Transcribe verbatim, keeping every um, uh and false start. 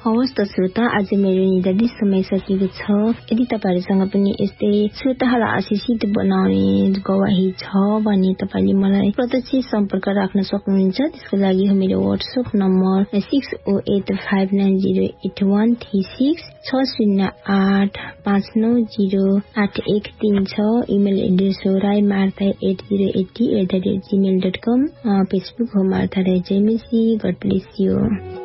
हवस् त श्रोता, आज मेरो निर्धारित समय सकिएको छ। यदि तपाईहरुसँग पनि यस्तै श्रोताहरुलाई आशिषित बनाउने गवाही छ भने तपाईले मलाई प्रत्यक्ष सम्पर्क राख्न सक्नुहुन्छ। त्यसको लागि मेरो WhatsApp number six oh at five nine zero at one three six छ शून्य आठ पाँच नौ जिरो आठ एक तीन छ। इमेल एड्रेस हो रायमार्था at zero at at the rate Gmail dot com. Facebook हो Martha Rai जयमेसी। God bless you.